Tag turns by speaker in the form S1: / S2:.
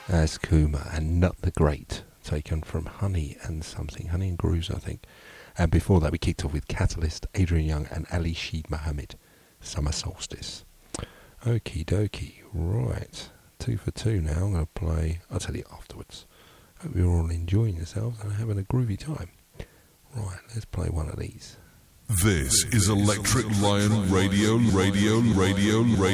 S1: As Kuma and Nut the Great, taken from Honey and Grooves, I think. And before that, we kicked off with Catalyst, Adrian Young, and Ali Sheed Mohammed, Summer Solstice. Okie dokie, right. 2 for 2 now. I'm going to play, I'll tell you afterwards. Hope you're all enjoying yourselves and having a groovy time. Right, let's play one of these.
S2: This is Electric Lion Radio.